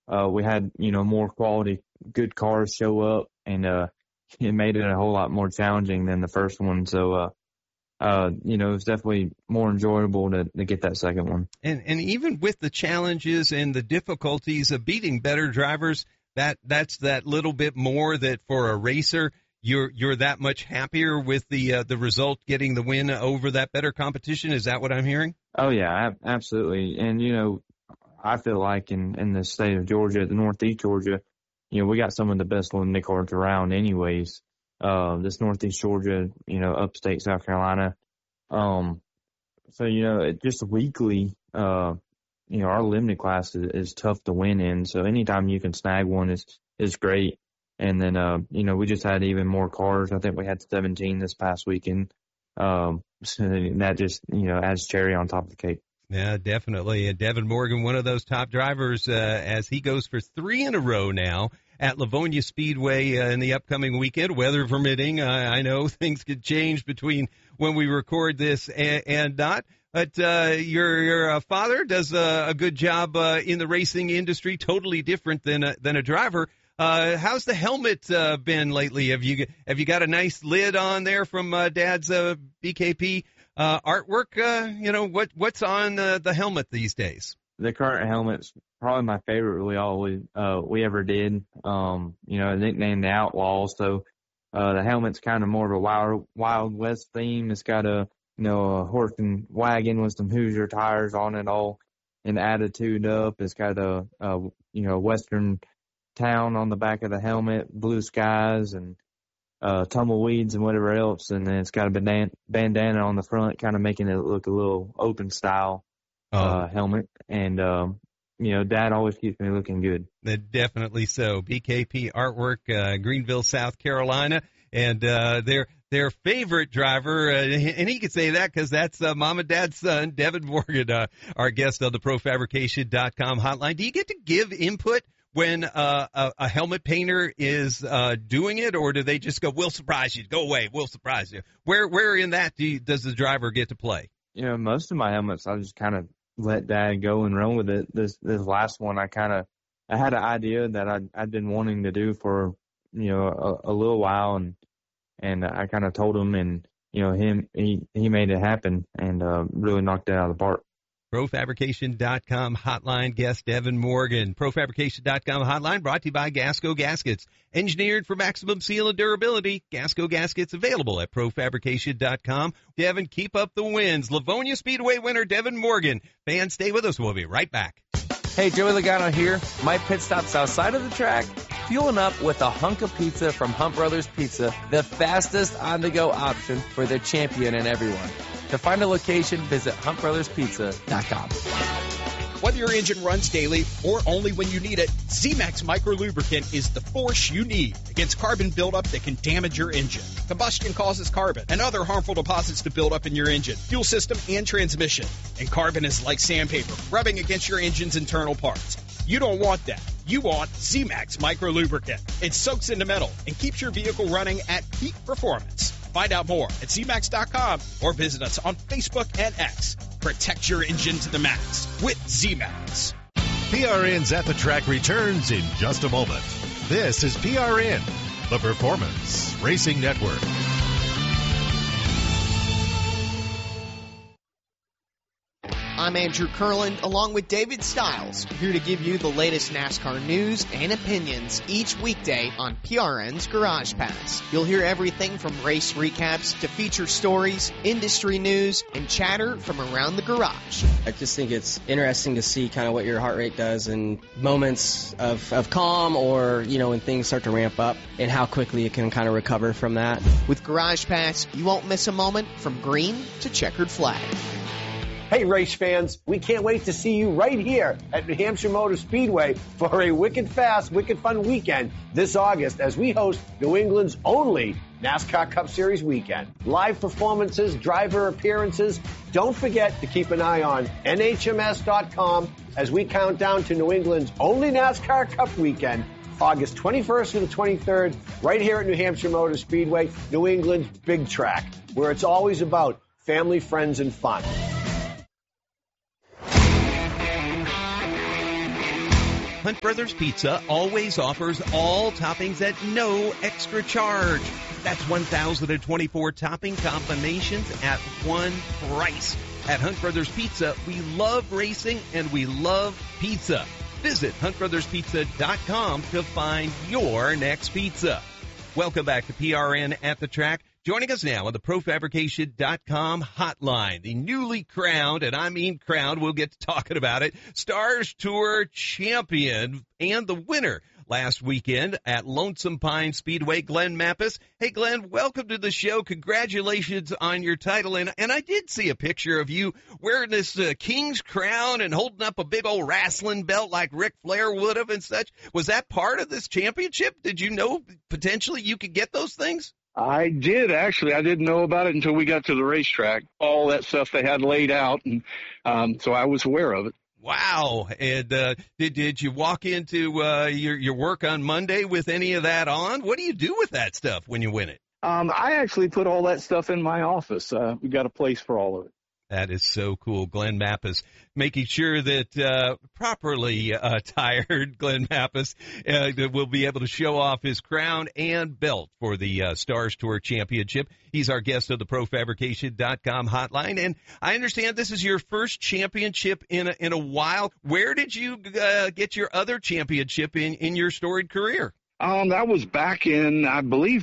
we had, more quality, good cars show up, and it made it a whole lot more challenging than the first one. So, it was definitely more enjoyable to get that second one. And even with the challenges and the difficulties of beating better drivers, that's that little bit more that for a racer, you're that much happier with the result, getting the win over that better competition. Is that what I'm hearing? Oh yeah, absolutely. And I feel like in the state of Georgia, the Northeast Georgia, we got some of the best limited cars around anyways. This Northeast Georgia, upstate South Carolina. So, just weekly, our limited class is tough to win in. So anytime you can snag one is great. And then, we just had even more cars. I think we had 17 this past weekend. So that just, adds cherry on top of the cake. Yeah, definitely. And Devin Morgan, one of those top drivers, as he goes for 3 in a row now at Livonia Speedway in the upcoming weekend, weather permitting. I know things could change between when we record this and not. But your father does a good job in the racing industry, totally different than a driver. How's the helmet been lately? Have you got a nice lid on there from Dad's BKP artwork? What's on the helmet these days? The current helmet's probably my favorite we ever did. Nicknamed the Outlaw. So the helmet's kind of more of a Wild West theme. It's got a horse and wagon with some Hoosier tires on it, all and attitude up. It's got a Western town on the back of the helmet, blue skies and tumbleweeds and whatever else, and then it's got a bandana on the front, kind of making it look a little open style helmet. And Dad always keeps me looking good. Definitely so. BKP Artwork, Greenville, South Carolina, and their favorite driver, and he could say that because that's Mom and Dad's son, Devin Morgan, our guest on the ProFabrication.com hotline. Do you get to give input when a helmet painter is doing it, or do they just go, "We'll surprise you, go away, we'll surprise you"? Where in that does the driver get to play? Most of my helmets, I just kind of let Dad go and run with it. This last one, I had an idea that I'd been wanting to do for a little while, and I kind of told him, and he made it happen and really knocked it out of the park. ProFabrication.com hotline guest Devin Morgan. ProFabrication.com hotline brought to you by Gasco Gaskets. Engineered for maximum seal and durability. Gasco Gaskets available at ProFabrication.com. Devin, keep up the wins. Livonia Speedway winner Devin Morgan. Fans, stay with us. We'll be right back. Hey, Joey Logano here. My pit stop's outside of the track, fueling up with a hunk of pizza from Hunt Brothers Pizza, the fastest on-the-go option for the champion and everyone. To find a location, visit huntbrotherspizza.com. Whether your engine runs daily or only when you need it, Z-Max Micro Lubricant is the force you need against carbon buildup that can damage your engine. Combustion causes carbon and other harmful deposits to build up in your engine, fuel system, and transmission. And carbon is like sandpaper, rubbing against your engine's internal parts. You don't want that. You want Z-Max Micro Lubricant. It soaks into metal and keeps your vehicle running at peak performance. Find out more at ZMax.com or visit us on Facebook and X. Protect your engine to the max with Z-Max. PRN's At the Track returns in just a moment. This is PRN, the Performance Racing Network. I'm Andrew Kurland, along with David Stiles, here to give you the latest NASCAR news and opinions each weekday on PRN's Garage Pass. You'll hear everything from race recaps to feature stories, industry news, and chatter from around the garage. I just think it's interesting to see kind of what your heart rate does in moments of calm or, when things start to ramp up and how quickly it can kind of recover from that. With Garage Pass, you won't miss a moment from green to checkered flag. Hey, race fans, we can't wait to see you right here at New Hampshire Motor Speedway for a wicked fast, wicked fun weekend this August as we host New England's only NASCAR Cup Series weekend. Live performances, driver appearances. Don't forget to keep an eye on NHMS.com as we count down to New England's only NASCAR Cup weekend, August 21st to the 23rd, right here at New Hampshire Motor Speedway, New England's big track, where it's always about family, friends, and fun. Hunt Brothers Pizza always offers all toppings at no extra charge. That's 1,024 topping combinations at one price. At Hunt Brothers Pizza, we love racing and we love pizza. Visit huntbrotherspizza.com to find your next pizza. Welcome back to PRN at the Track. Joining us now on the ProFabrication.com hotline, the newly crowned, and I mean crowned, we'll get to talking about it, Stars Tour champion and the winner last weekend at Lonesome Pine Speedway, Glenn Mappus. Hey, Glenn, welcome to the show. Congratulations on your title. And I did see a picture of you wearing this king's crown and holding up a big old wrestling belt like Ric Flair would have and such. Was that part of this championship? Did you know potentially you could get those things? I did, actually. I didn't know about it until we got to the racetrack. All that stuff they had laid out, and so I was aware of it. Wow. And did you walk into your work on Monday with any of that on? What do you do with that stuff when you win it? I actually put all that stuff in my office. We got a place for all of it. That is so cool. Glenn Mappus making sure that properly attired Glenn Mappus will be able to show off his crown and belt for the Stars Tour Championship. He's our guest of the ProFabrication.com hotline, and I understand this is your first championship in a while. Where did you get your other championship in your storied career? That was back in, I believe,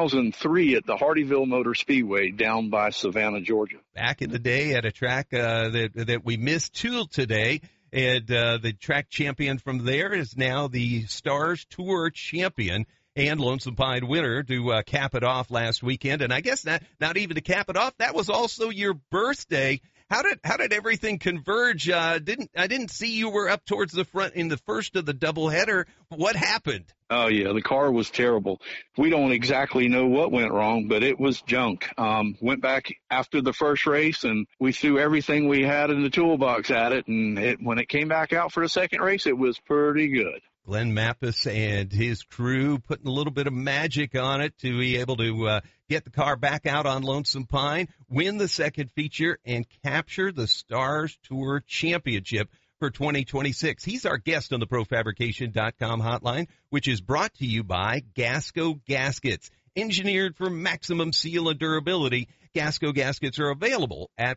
2003 at the Hardyville Motor Speedway down by Savannah, Georgia. Back in the day at a track that we missed today, and the track champion from there is now the Stars Tour champion and Lonesome Pine winner to cap it off last weekend. And I guess not even to cap it off, that was also your birthday. How did everything converge? I didn't see you were up towards the front in the first of the doubleheader. What happened? Oh yeah, the car was terrible. We don't exactly know what went wrong, but it was junk. Went back after the first race and we threw everything we had in the toolbox at it, and when it came back out for the second race, it was pretty good. Glenn Mappus and his crew putting a little bit of magic on it to be able to get the car back out on Lonesome Pine, win the second feature, and capture the Stars Tour Championship for 2026. He's our guest on the ProFabrication.com hotline, which is brought to you by Gasco Gaskets. Engineered for maximum seal and durability, Gasco Gaskets are available at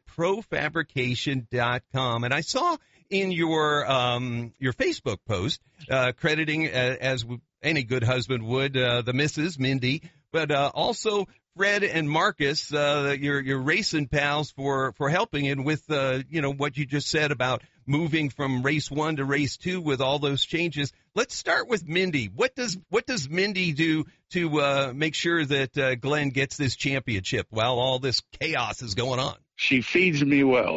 ProFabrication.com. And I saw in your Facebook post, crediting, as any good husband would, the Mrs. Mindy, but also Fred and Marcus, your racing pals, for helping and with what you just said about moving from race 1 to race 2 with all those changes. Let's start with Mindy. What does Mindy do to make sure that Glenn gets this championship while all this chaos is going on? She feeds me well.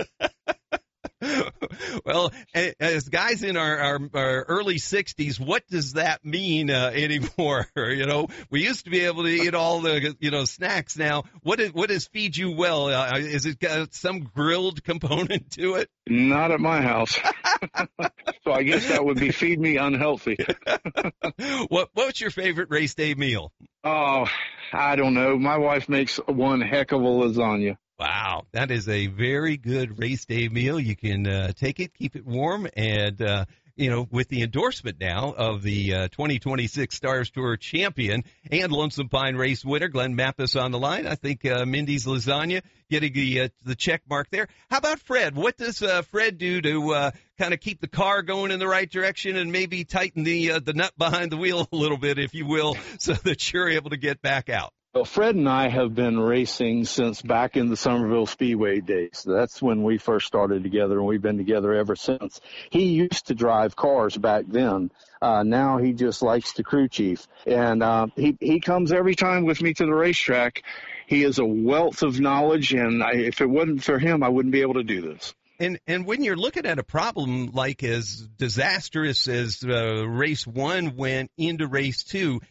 Well, as guys in our early 60s, what does that mean anymore? We used to be able to eat all the snacks. Now, what does feed you well? Is it got some grilled component to it? Not at my house. So I guess that would be feed me unhealthy. What's your favorite race day meal? Oh, I don't know. My wife makes one heck of a lasagna. Wow, that is a very good race day meal. You can take it, keep it warm, and with the endorsement now of the 2026 Stars Tour champion and Lonesome Pine race winner, Glenn Mappus on the line. I think Mindy's lasagna getting the check mark there. How about Fred? What does Fred do to kind of keep the car going in the right direction and maybe tighten the nut behind the wheel a little bit, if you will, so that you're able to get back out? Well, Fred and I have been racing since back in the Somerville Speedway days. That's when we first started together, and we've been together ever since. He used to drive cars back then. Now he just likes to crew chief. And he comes every time with me to the racetrack. He is a wealth of knowledge, and if it wasn't for him, I wouldn't be able to do this. And when you're looking at a problem like as disastrous as race 1 went into race 2,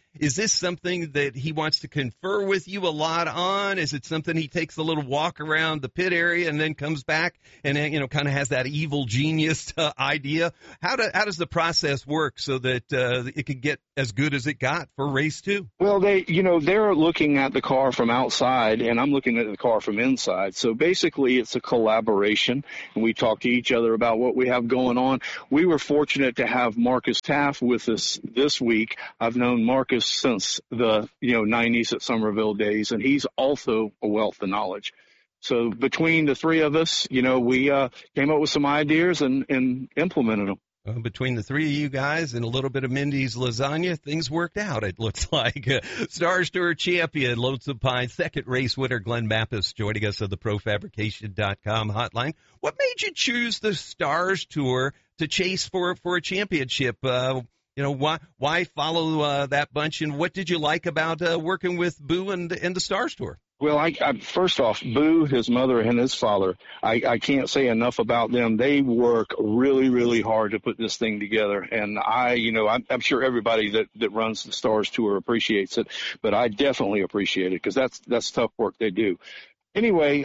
Is this something that he wants to confer with you a lot on? Is it something he takes a little walk around the pit area and then comes back and, kind of has that evil genius idea? How does the process work so that it can get as good as it got for race 2? Well, they're looking at the car from outside, and I'm looking at the car from inside. So basically, it's a collaboration, and we talk to each other about what we have going on. We were fortunate to have Marcus Taft with us this week. I've known Marcus since the 90s at Somerville days, and he's also a wealth of knowledge. So between the three of us, we came up with some ideas and implemented them. Between the three of you guys and a little bit of Mindy's lasagna, things worked out, it looks like. Stars Tour champion, Lonesome Pine, second race winner, Glenn Mappes, joining us on the ProFabrication.com hotline. What made you choose the Stars Tour to chase for a championship? Why follow that bunch, and what did you like about working with Boo and the Stars Tour? Well, I first off, Boo, his mother, and his father, I can't say enough about them. They work really, really hard to put this thing together. And I'm sure everybody that runs the Stars Tour appreciates it, but I definitely appreciate it because that's tough work they do. Anyway,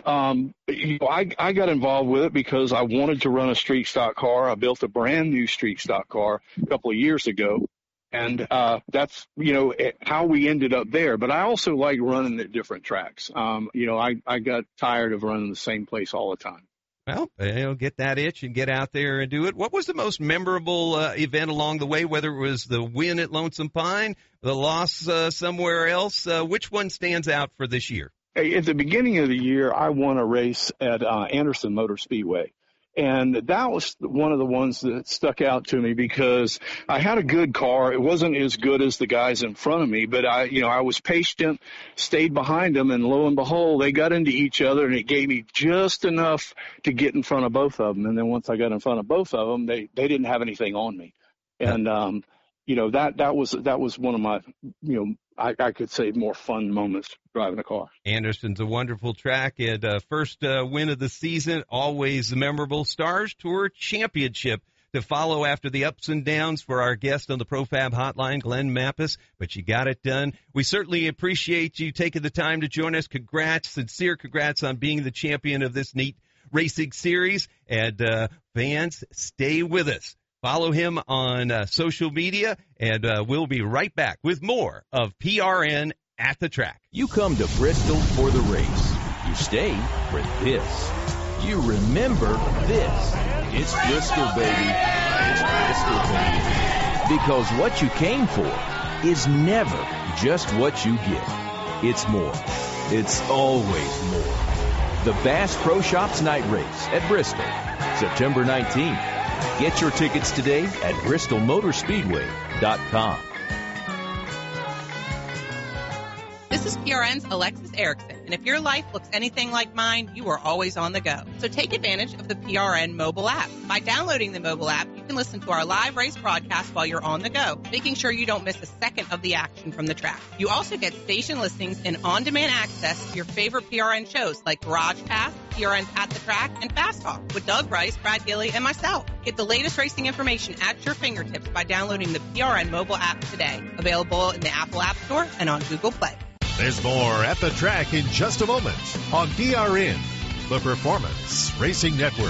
I got involved with it because I wanted to run a street stock car. I built a brand new street stock car a couple of years ago. And that's, how we ended up there. But I also like running at different tracks. I got tired of running the same place all the time. Well, get that itch and get out there and do it. What was the most memorable event along the way, whether it was the win at Lonesome Pine, the loss somewhere else? Which one stands out for this year? At the beginning of the year, I won a race at Anderson Motor Speedway. And that was one of the ones that stuck out to me because I had a good car. It wasn't as good as the guys in front of me, but I was patient, stayed behind them, and lo and behold, they got into each other, and it gave me just enough to get in front of both of them. And then once I got in front of both of them, they didn't have anything on me. And, that was one of my, I could say more fun moments driving a car. Anderson's a wonderful track, and first win of the season, always memorable. Stars Tour Championship to follow after the ups and downs for our guest on the ProFab Hotline, Glenn Mappes, but you got it done. We certainly appreciate you taking the time to join us. Congrats, sincere congrats on being the champion of this neat racing series, and fans, stay with us. Follow him on social media, and we'll be right back with more of PRN at the Track. You come to Bristol for the race. You stay for this. You remember this. It's Bristol, baby. It's Bristol, baby. Because what you came for is never just what you get. It's more. It's always more. The Bass Pro Shops Night Race at Bristol, September 19th. Get your tickets today at bristolmotorspeedway.com. This is PRN's Alexis Erickson, and if your life looks anything like mine, you are always on the go. So take advantage of the PRN mobile app. By downloading the mobile app, you can listen to our live race broadcast while you're on the go, making sure you don't miss a second of the action from the track. You also get station listings and on-demand access to your favorite PRN shows like Garage Pass, PRN's At the Track, and Fast Talk with Doug Rice, Brad Gilly, and myself. Get the latest racing information at your fingertips by downloading the PRN mobile app today. Available in the Apple App Store and on Google Play. There's more at the track in just a moment on PRN, the Performance Racing Network.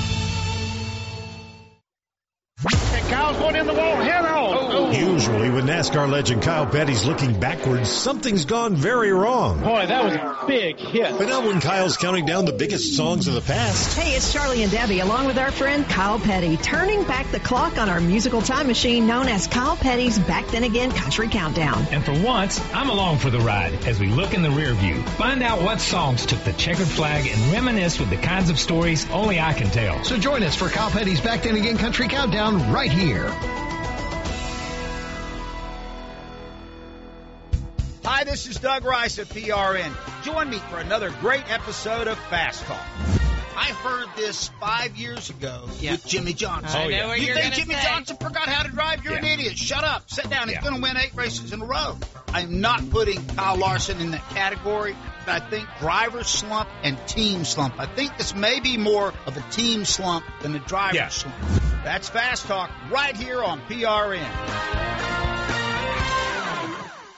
And Kyle's going in the wall head on. Usually when NASCAR legend Kyle Petty's looking backwards, something's gone very wrong. Boy, that was a big hit. But not when Kyle's counting down the biggest songs of the past. Hey, it's Charlie and Debbie along with our friend Kyle Petty, turning back the clock on our musical time machine known as Kyle Petty's Back Then Again Country Countdown. And for once, I'm along for the ride as we look in the rear view. Find out what songs took the checkered flag and reminisce with the kinds of stories only I can tell. So join us for Kyle Petty's Back Then Again Country Countdown right here. Hi, this is Doug Rice at PRN. Join me for another great episode of Fast Talk. I heard this 5 years ago with Jimmy Johnson. I know what you you're think gonna Jimmy say. Johnson forgot how to drive? You're an idiot. Shut up. Sit down. He's going to win 8 races in a row. I'm not putting Kyle Larson in that category. But I think driver slump and team slump. I think this may be more of a team slump than a driver slump. That's Fast Talk right here on PRN.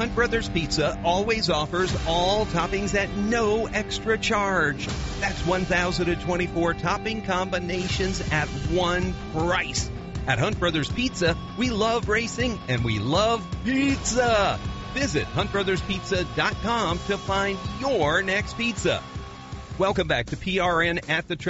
Hunt Brothers Pizza always offers all toppings at no extra charge. That's 1,024 topping combinations at one price. At Hunt Brothers Pizza, we love racing and we love pizza. Visit huntbrotherspizza.com to find your next pizza. Welcome back to PRN at the Track.